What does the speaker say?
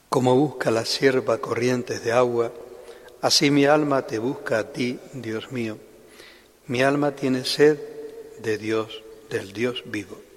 Como busca la sierva corrientes de agua, así mi alma te busca a ti, Dios mío. Mi alma tiene sed de Dios, del Dios vivo.